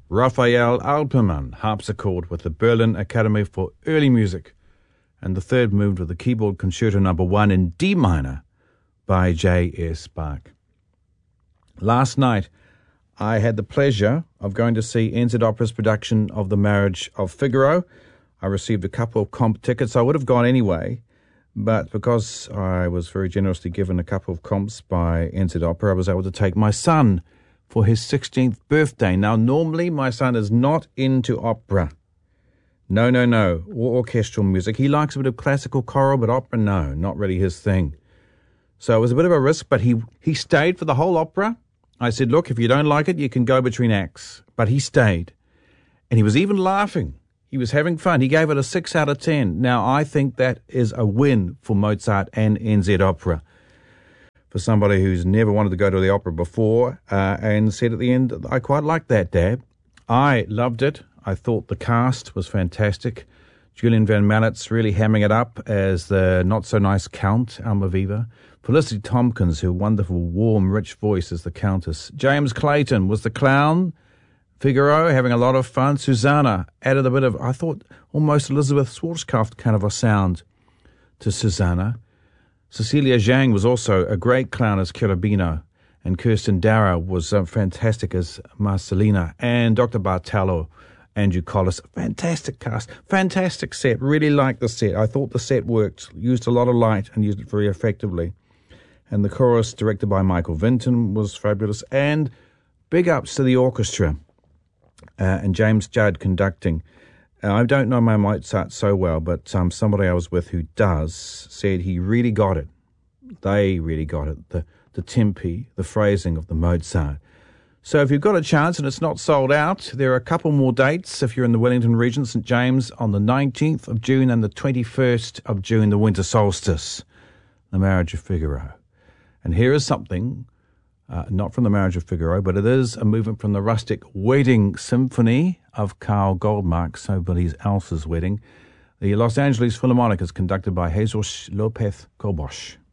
Raphael Alperman, harpsichord with the Berlin Academy for Early Music, and the third moved with the keyboard concerto number 1 in D minor by J.S. Bach. Last night, I had the pleasure of going to see NZ Opera's production of The Marriage of Figaro. I received a couple of comp tickets. I would have gone anyway, but because I was very generously given a couple of comps by NZ Opera, I was able to take my son for his 16th birthday. Now, normally my son is not into opera. No, or orchestral music. He likes a bit of classical choral, but opera, no, not really his thing. So it was a bit of a risk, but he stayed for the whole opera. I said, look, if you don't like it, you can go between acts. But he stayed. And he was even laughing. He was having fun. He gave it a 6 out of 10. Now, I think that is a win for Mozart and NZ Opera. For somebody who's never wanted to go to the opera before and said at the end, I quite liked that, Dad. I loved it. I thought the cast was fantastic. Julian Van Malit's really hamming it up as the not-so-nice Count, Almaviva. Felicity Tompkins, her wonderful, warm, rich voice as the Countess. James Clayton was the clown. Figaro, having a lot of fun. Susanna added a bit of, I thought, almost Elizabeth Schwarzkopf kind of a sound to Susanna. Cecilia Zhang was also a great clown as Cherubino, and Kirsten Dara was fantastic as Marcelina, and Dr. Bartalo, Andrew Collis. Fantastic cast, fantastic set. Really liked the set. I thought the set worked, used a lot of light and used it very effectively. And the chorus, directed by Michael Vinton, was fabulous. And big ups to the orchestra and James Judd conducting. I don't know my Mozart so well, but somebody I was with who does said he really got it. They really got it, the tempi, the phrasing of the Mozart. So if you've got a chance and it's not sold out, there are a couple more dates if you're in the Wellington region, St James on the 19th of June and the 21st of June, the winter solstice, The Marriage of Figaro. And here is something, not from The Marriage of Figaro, but it is a movement from the Rustic Wedding Symphony of Carl Goldmark, somebody else's wedding. The Los Angeles Philharmonic is conducted by Jesus Lopez Cobos.